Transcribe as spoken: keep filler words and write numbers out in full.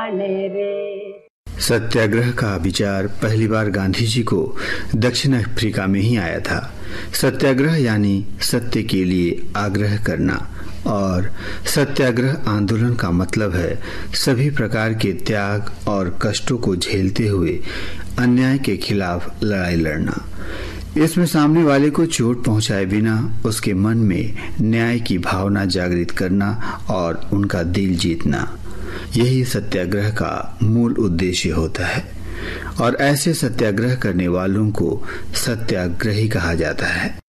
सत्याग्रह का विचार पहली बार गांधी जी को दक्षिण अफ्रीका में ही आया था। सत्याग्रह यानी सत्य के लिए आग्रह करना, और सत्याग्रह आंदोलन का मतलब है सभी प्रकार के त्याग और कष्टों को झेलते हुए अन्याय के खिलाफ लड़ाई लड़ना। इसमें सामने वाले को चोट पहुंचाए बिना उसके मन में न्याय की भावना जागृत करना और उनका दिल जीतना, यही सत्याग्रह का मूल उद्देश्य होता है। और ऐसे सत्याग्रह करने वालों को सत्याग्रही कहा जाता है।